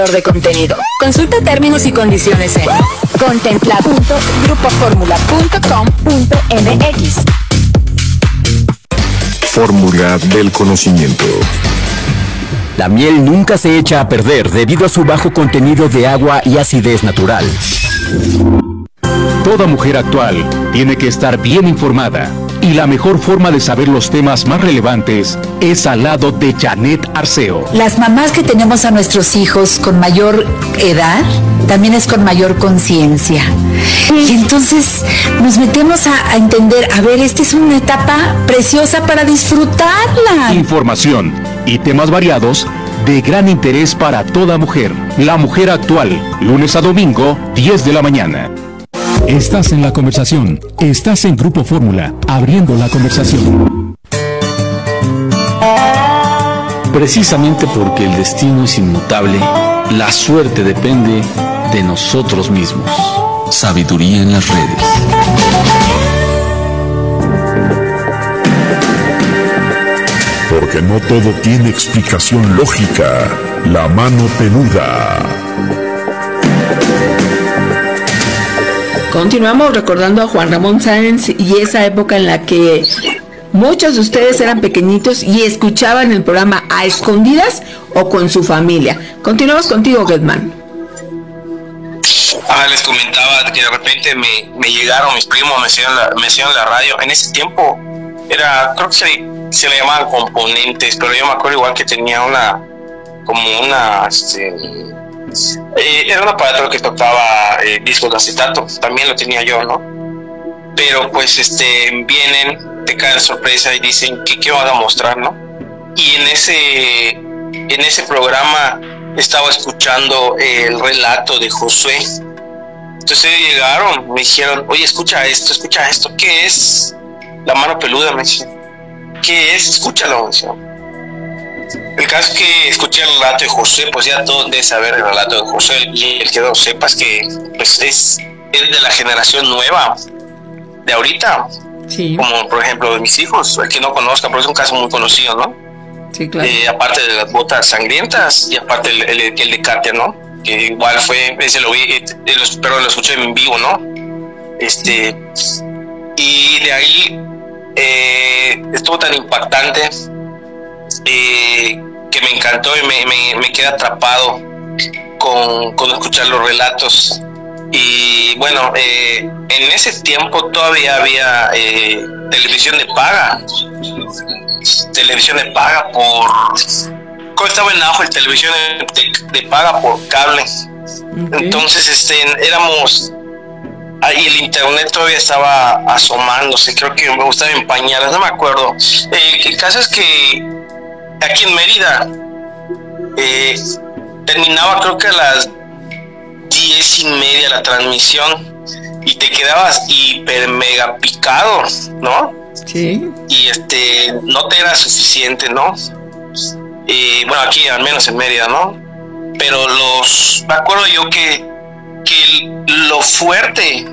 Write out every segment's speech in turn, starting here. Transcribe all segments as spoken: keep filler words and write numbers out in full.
de contenido. Consulta términos y condiciones en contempla punto grupo fórmula punto com punto m x. Fórmula del conocimiento. La miel nunca se echa a perder debido a su bajo contenido de agua y acidez natural. Toda mujer actual tiene que estar bien informada. Y la mejor forma de saber los temas más relevantes es al lado de Janet Arceo. Las mamás que tenemos a nuestros hijos con mayor edad, también es con mayor conciencia. Y entonces nos metemos a, a entender, a ver, esta es una etapa preciosa para disfrutarla. Información y temas variados de gran interés para toda mujer. La mujer actual, lunes a domingo, diez de la mañana. Estás en la conversación. Estás en Grupo Fórmula, abriendo la conversación. Precisamente porque el destino es inmutable, la suerte depende de nosotros mismos. Sabiduría en las redes. Porque no todo tiene explicación lógica. La mano peluda. Continuamos recordando a Juan Ramón Sáenz y esa época en la que muchos de ustedes eran pequeñitos y escuchaban el programa a escondidas o con su familia. Continuamos contigo, Getman. Ah, les comentaba que de repente me, me llegaron mis primos, me hacían la, me hacían la radio. En ese tiempo era, creo que se, se le llamaban componentes, pero yo me acuerdo igual que tenía una, como una, este, Eh, era un aparato que tocaba eh, discos de acetato, también lo tenía yo, ¿no? Pero pues este vienen, te caen sorpresa y dicen que qué van a mostrar, ¿no? Y en ese en ese programa estaba escuchando el relato de Josué. Entonces ellos llegaron, me dijeron, oye, escucha esto, escucha esto, ¿qué es? La mano peluda, me dijeron. ¿Qué es? Escúchalo, me dijeron. El caso es que escuché el relato de José, pues ya todos deben saber el relato de José, y el que no sepas que pues es, es de la generación nueva, de ahorita, sí. Como por ejemplo de mis hijos, el que no conozca, pero es un caso muy conocido, ¿no? Sí, claro. Eh, aparte de las botas sangrientas y aparte el, el, el de Katia, ¿no? Que igual fue, ese lo vi, eh, pero lo escuché en vivo, ¿no? Este, y de ahí eh, estuvo tan impactante eh, que me encantó y me, me, me quedé atrapado con, con escuchar los relatos. Y bueno, eh, en ese tiempo todavía había eh, televisión de paga, televisión de paga por, cuando estaba en auge el televisión de, de paga por cable. Okay. Entonces este éramos, ahí el internet todavía estaba asomándose, creo que me gustaba en pañales, no me acuerdo. Eh, el caso es que aquí en Mérida eh, terminaba creo que a las diez y media la transmisión y te quedabas hiper mega picado, ¿no? Sí. Y este no te era suficiente, ¿no? Y bueno, aquí al menos en Mérida, ¿no? Pero los me acuerdo yo que que lo fuerte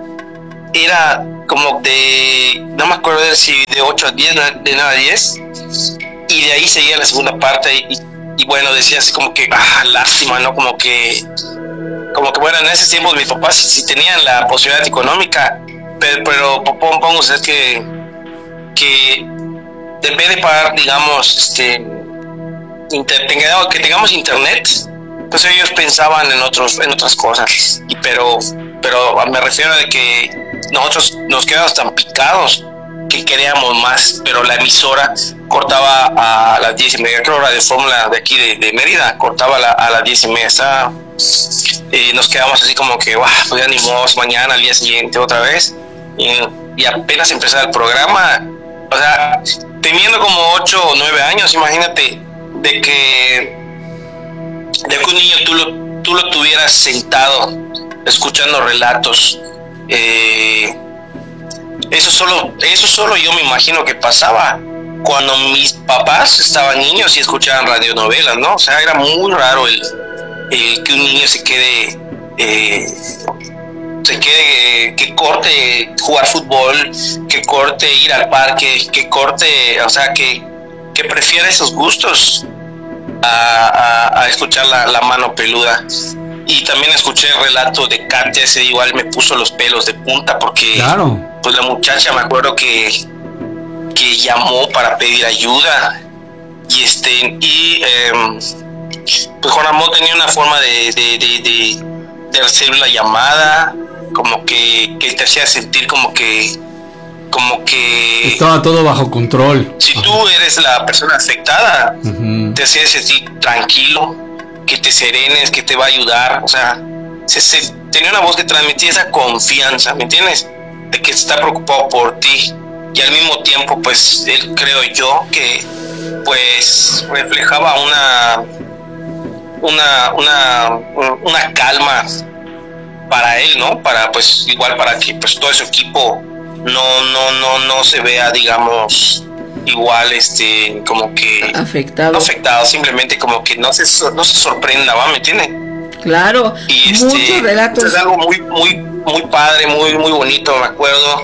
era como de, no me acuerdo si de ocho a diez, de nueve a diez, y de ahí seguía la segunda parte y, y bueno, decía así como que ah, lástima, ¿no? Como que como que bueno, en ese tiempo mis papás sí tenían la posibilidad económica, pero, pero pongo ustedes que que en vez de pagar, digamos, este inter, tenga, que tengamos internet, pues ellos pensaban en otros en otras cosas, y pero pero me refiero a de que nosotros nos quedamos tan picados que queríamos más, pero la emisora cortaba a las diez y media, creo la de Fórmula de aquí de, de Mérida, cortaba la, a las diez y media, estaba, y nos quedamos así como que, wow, pues ya ni modo, mañana, al día siguiente otra vez, y, y apenas empezaba el programa, o sea, teniendo como ocho o nueve años, imagínate, de que, de que un niño tú lo, tú lo tuvieras sentado, escuchando relatos, eh, eso solo, eso solo yo me imagino que pasaba cuando mis papás estaban niños y escuchaban radionovelas, ¿no? O sea, era muy raro el, el que un niño se quede, eh, se quede, que corte jugar fútbol, que corte ir al parque, que corte, o sea, que, que prefiera esos gustos a, a, a escuchar la, la mano peluda. Y también escuché el relato de Katia, ese igual me puso los pelos de punta porque claro. Pues la muchacha me acuerdo que, que llamó para pedir ayuda y este y eh, pues Juan Ramón tenía una forma de, de, de, de, de recibir la llamada, como que, que te hacía sentir como que como que estaba todo bajo control. Si tú eres la persona afectada, uh-huh. te hacía sentir tranquilo, que te serenes, que te va a ayudar, o sea, se, se, tenía una voz que transmitía esa confianza, ¿me entiendes? De que está preocupado por ti, y al mismo tiempo, pues, él, creo yo, que, pues, reflejaba una, una, una, una calma para él, ¿no? Para, pues, igual para que, pues, todo su equipo no, no, no, no se vea, digamos, igual, este, como que afectado, afectado, simplemente como que no se, no se sorprenda, ¿va? ¿Me entiendes? Claro, y este, muchos relatos. Es algo muy, muy, muy padre, muy, muy bonito, me acuerdo.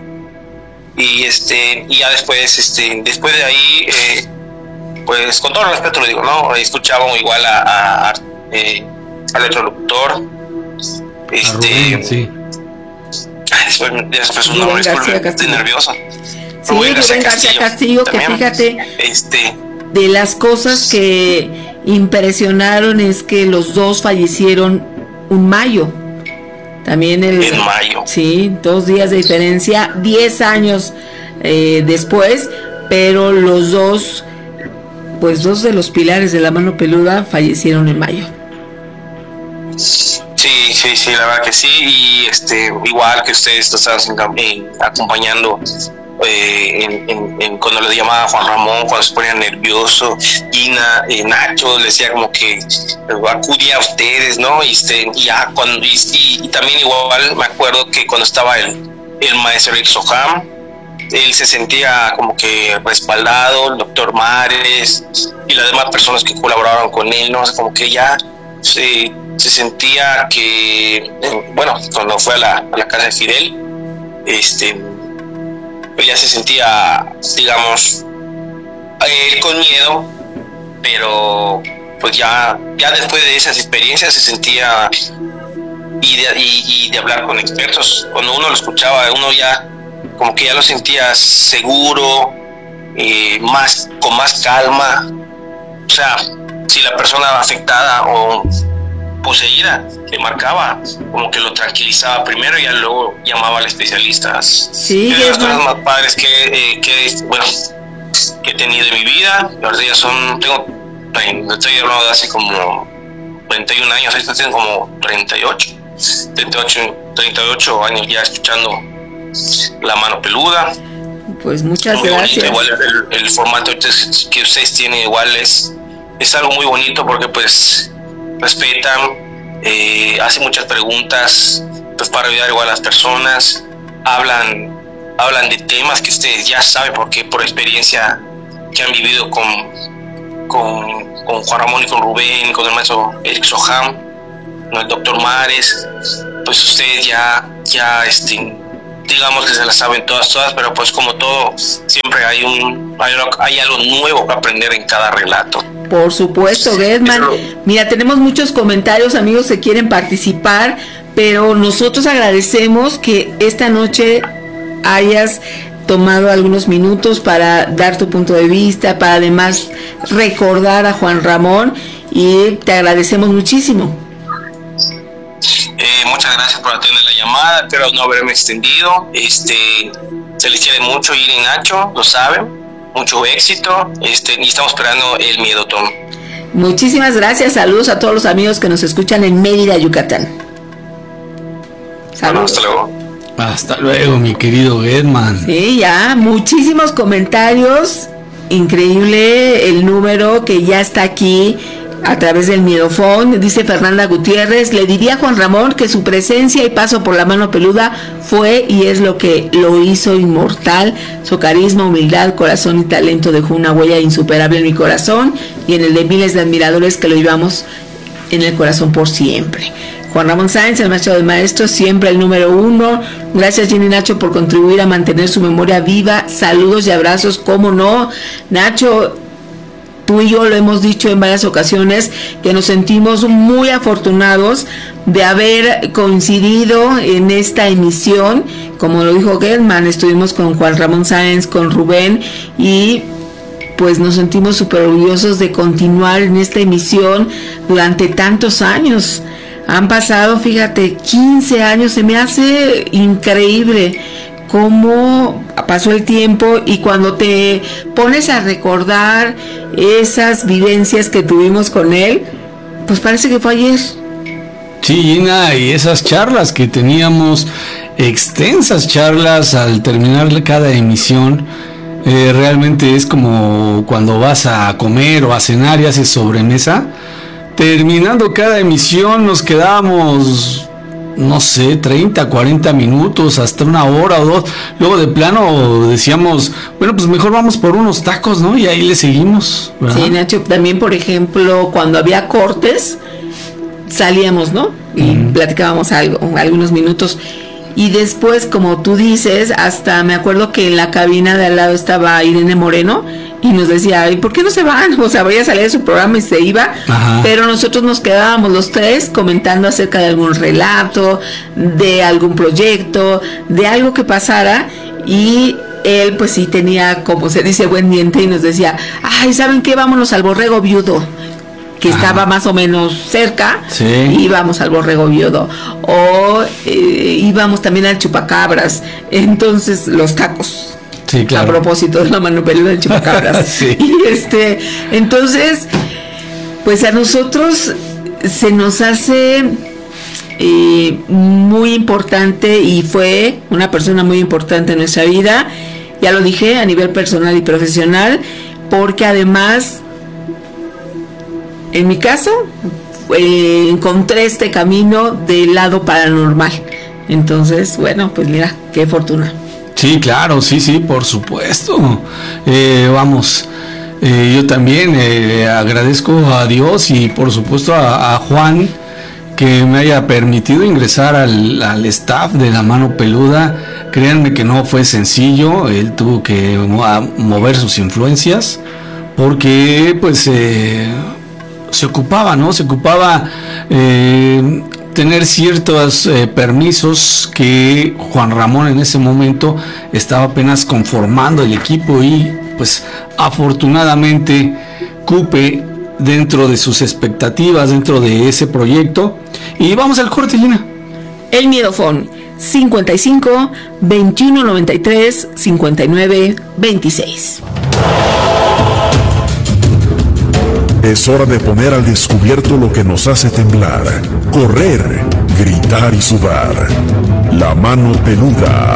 Y este, y ya después, este, después de ahí, eh, pues con todo respeto lo digo, ¿no? Escuchábamos igual a, a, a eh, al otro locutor, este, Rubén, sí. después, después un nombre, estoy nervioso. Sí, Rubén García, García Castillo, que fíjate, este, de las cosas que impresionaron es que los dos fallecieron un mayo. También el, en mayo. Sí, dos días de diferencia, diez años eh, después, pero los dos, pues dos de los pilares de la mano peluda fallecieron en mayo. Sí, sí, sí, la verdad que sí, y este, igual que ustedes lo estaban eh, acompañando. Eh, en, en, en, cuando le llamaba Juan Ramón, cuando se ponía nervioso, Gina, eh, Nacho le decía como que acudía a ustedes, ¿no? Y, este, y, ya cuando, y, y, y también igual me acuerdo que cuando estaba el, el maestro Eric Soham, él se sentía como que respaldado, el doctor Mares y las demás personas que colaboraron con él, ¿no? O sea, como que ya se, se sentía que, eh, bueno, cuando fue a la, a la casa de Fidel, este pues ya se sentía, digamos, él con miedo, pero pues ya, ya después de esas experiencias se sentía y de, y, y de hablar con expertos, cuando uno lo escuchaba, uno ya como que ya lo sentía seguro, eh, más, con más calma, o sea, si la persona afectada o poseída le marcaba, como que lo tranquilizaba primero y ya luego llamaba al especialista. Sí, es de las cosas más padres que, eh, que bueno, que he tenido en mi vida. Ahora ya son, tengo, estoy hablando de hace como treinta y un años, ahorita tengo como treinta y ocho, treinta y ocho años ya escuchando la mano peluda. Pues muchas muy gracias. Bonito. Igual el, el formato que ustedes tienen igual es, es algo muy bonito porque pues respetan, eh, hacen muchas preguntas pues para ayudar igual a las personas, hablan hablan de temas que ustedes ya saben porque por experiencia que han vivido con con, con Juan Ramón y con Rubén, con el maestro Eric Soham, con el doctor Mares, pues ustedes ya ya este digamos que se las saben todas todas, pero pues como todo siempre hay un hay, hay algo nuevo que aprender en cada relato. Por supuesto, Gedman. Mira, tenemos muchos comentarios, amigos que quieren participar, pero nosotros agradecemos que esta noche hayas tomado algunos minutos para dar tu punto de vista, para además recordar a Juan Ramón, y te agradecemos muchísimo. Eh, muchas gracias por atender la llamada, espero no haberme extendido. Este, se les quiere mucho, Ir y Nacho, lo saben. Mucho éxito, este, y estamos esperando el Miedotón. Muchísimas gracias, saludos a todos los amigos que nos escuchan en Mérida, Yucatán. Saludos. Bueno, hasta luego. Hasta luego, mi querido Gedman. Sí, ya, muchísimos comentarios, increíble el número que ya está aquí a través del Miedofón. Dice Fernanda Gutiérrez: le diría a Juan Ramón que su presencia y paso por la mano peluda fue y es lo que lo hizo inmortal. Su carisma, humildad, corazón y talento dejó una huella insuperable en mi corazón y en el de miles de admiradores que lo llevamos en el corazón por siempre. Juan Ramón Sáenz, el maestro de maestros, siempre el número uno. Gracias, Jenny y Nacho, por contribuir a mantener su memoria viva. Saludos y abrazos, cómo no. Nacho, tú y yo lo hemos dicho en varias ocasiones, que nos sentimos muy afortunados de haber coincidido en esta emisión. Como lo dijo Gedman, estuvimos con Juan Ramón Sáenz, con Rubén, y pues nos sentimos súper orgullosos de continuar en esta emisión durante tantos años. Han pasado, fíjate, quince años, se me hace increíble cómo pasó el tiempo, y cuando te pones a recordar esas vivencias que tuvimos con él, pues parece que fue ayer. Sí, Gina, y esas charlas que teníamos, extensas charlas al terminar cada emisión, eh, realmente es como cuando vas a comer o a cenar y haces sobremesa. Terminando cada emisión nos quedábamos, no sé, treinta, cuarenta minutos, hasta una hora o dos. Luego de plano decíamos, bueno, pues mejor vamos por unos tacos, ¿no? Y ahí le seguimos, ¿verdad? Sí, Nacho, también, por ejemplo, cuando había cortes, salíamos, ¿no? Y mm. platicábamos algo, algunos minutos. Y después, como tú dices, hasta me acuerdo que en la cabina de al lado estaba Irene Moreno y nos decía, ¿y por qué no se van? O sea, voy a salir de su programa y se iba. Ajá. Pero nosotros nos quedábamos los tres comentando acerca de algún relato, de algún proyecto, de algo que pasara, y él pues sí tenía, como se dice, buen diente, y nos decía, ay, ¿saben qué? Vámonos al Borrego Viudo, que Ajá. estaba más o menos cerca, sí. íbamos al Borrego Viudo, o eh, íbamos también al Chupacabras, entonces los tacos, sí, claro. a propósito de la mano peluda del Chupacabras, sí. y este, entonces, pues a nosotros se nos hace eh, muy importante, y fue una persona muy importante en nuestra vida, ya lo dije, a nivel personal y profesional, porque además, en mi caso, eh, encontré este camino del lado paranormal. Entonces, bueno, pues mira, qué fortuna. Sí, claro, sí, sí, por supuesto. Eh, vamos, eh, yo también eh, agradezco a Dios y por supuesto a, a Juan que me haya permitido ingresar al, al staff de La Mano Peluda. Créanme que no fue sencillo, él tuvo que mover sus influencias porque pues... Eh, se ocupaba, ¿no? Se ocupaba eh, tener ciertos eh, permisos que Juan Ramón en ese momento estaba apenas conformando el equipo, y pues afortunadamente cupe dentro de sus expectativas, dentro de ese proyecto. Y vamos al corte, Gina. El Miedofón cincuenta y cinco, veintiuno noventa y tres, cincuenta y nueve veintiséis. Es hora de poner al descubierto lo que nos hace temblar, correr, gritar y sudar. La Mano Peluda.